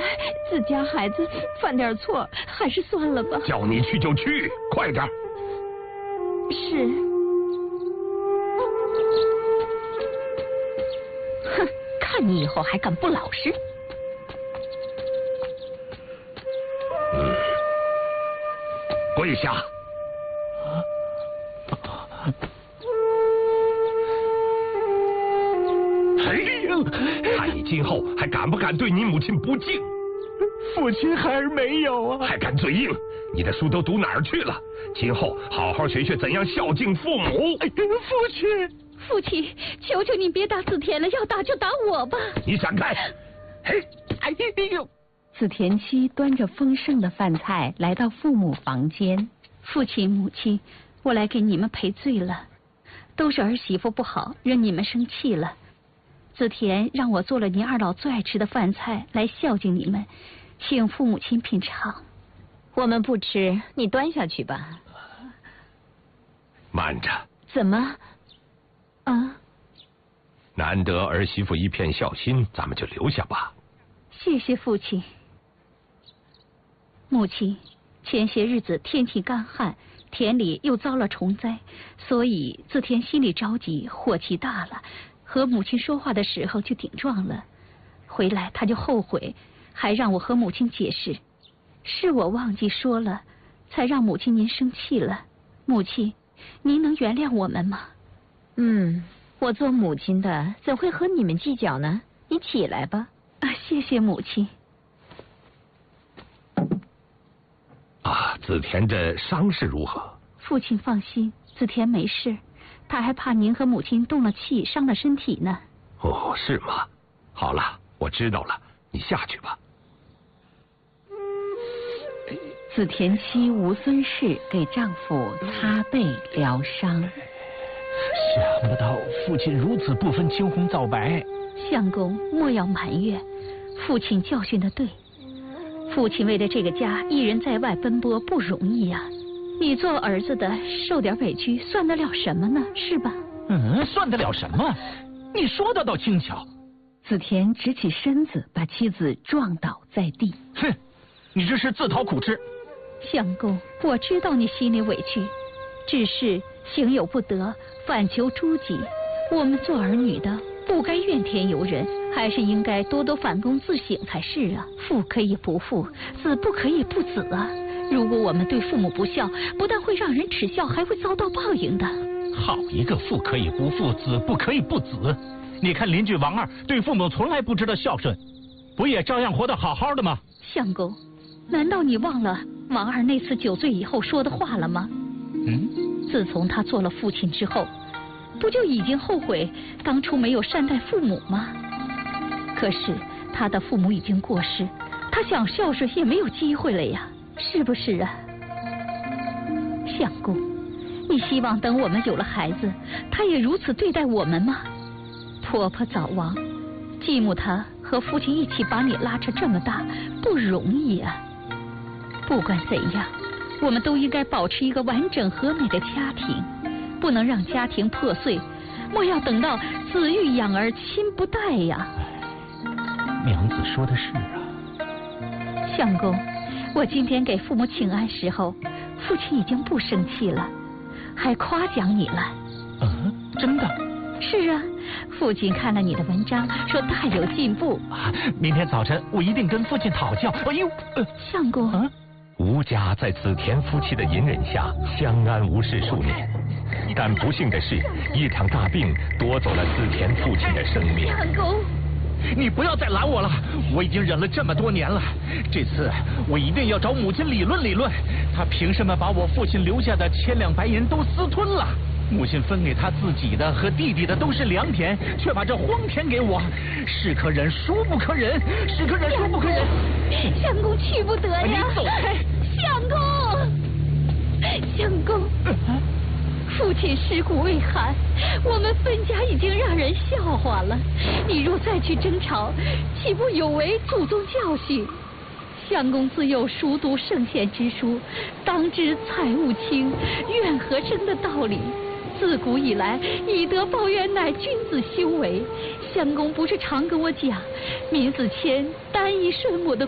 自家孩子犯点错，还是算了吧。 叫你去就去，快点。 是。哼，看你以后还敢不老实。 跪下。看你今后还敢不敢对你母亲不敬？ 父亲孩儿没有啊！ 还敢嘴硬？你的书都读哪儿去了？今后好好学学怎样孝敬父母。 父亲， 父亲，求求你别打子田了，要打就打我吧。 你闪开！嘿， 哎呦！ 子田七端着丰盛的饭菜来到父母房间。 父亲、母亲，我来给你们赔罪了，都是儿媳妇不好，让你们生气了。子田让我做了您二老最爱吃的饭菜来孝敬你们，请父母亲品尝。 我们不吃，你端下去吧。 慢着。 怎么？啊？ 难得儿媳妇一片孝心，咱们就留下吧。 谢谢父亲。母亲，前些日子天气干旱，田里又遭了虫灾，所以子田心里着急，火气大了，和母亲说话的时候就顶撞了。回来他就后悔，还让我和母亲解释，是我忘记说了，才让母亲您生气了。母亲，您能原谅我们吗？ 我做母亲的怎会和你们计较呢？你起来吧。 谢谢母亲。 子田这伤势如何？ 父亲放心，子田没事，他还怕您和母亲动了气，伤了身体呢。 哦，是吗？好了，我知道了，你下去吧。 子田妻吴孙氏给丈夫擦背疗伤。 想不到父亲如此不分青红皂白。 相公莫要埋怨，父亲教训得对。父亲为了这个家一人在外奔波不容易呀，你做儿子的受点委屈算得了什么呢？是吧？ 算得了什么？你说的倒轻巧。 子田直起身子，把妻子撞倒在地。 哼，你这是自讨苦吃。 相公，我知道你心里委屈，只是行有不得，反求诸己。我们做儿女的不该怨天尤人，还是应该多多反躬自省才是啊。父可以不父，子不可以不子啊。如果我们对父母不孝，不但会让人耻笑，还会遭到报应的。 好一个父可以不父，子不可以不子！你看邻居王二对父母从来不知道孝顺，不也照样活得好好的吗？ 相公，难道你忘了王二那次酒醉以后说的话了吗？自从他做了父亲之后，不就已经后悔当初没有善待父母吗？可是他的父母已经过世，他想孝顺也没有机会了呀，是不是啊？相公，你希望等我们有了孩子，他也如此对待我们吗？婆婆早亡，继母她和父亲一起把你拉扯这么大，不容易啊。不管怎样，我们都应该保持一个完整和美的家庭，不能让家庭破碎，莫要等到子欲养而亲不待呀。 娘子说的是啊。 相公，我今天给父母请安时候，父亲已经不生气了，还夸奖你了。 真的？ 是啊，父亲看了你的文章，说大有进步。 明天早晨我一定跟父亲讨教。哎呦， 相公。 吴家在子田夫妻的隐忍下相安无事数年，但不幸的是，一场大病夺走了子田父亲的生命。 相公， 你不要再拦我了，我已经忍了这么多年了，这次我一定要找母亲理论理论，她凭什么把我父亲留下的千两白银都私吞了？母亲分给他自己的和弟弟的都是良田，却把这荒田给我，是可忍孰不可忍，是可忍孰不可忍。 相公去不得呀！ 你走开！ 相公，相公，父亲尸骨未寒，我们分家已经让人笑话了。你若再去争吵，岂不有违祖宗教训？相公自幼熟读圣贤之书，当知财物轻，怨和生的道理。自古以来，以德报怨乃君子修为。相公不是常跟我讲，闵子骞单依顺母的